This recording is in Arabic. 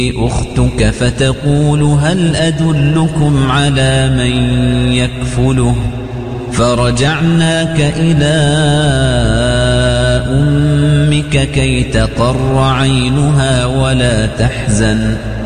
أختك فتقول هل أدلكم على من يكفله فرجعناك إلى أمك كي تقر عينها ولا تحزن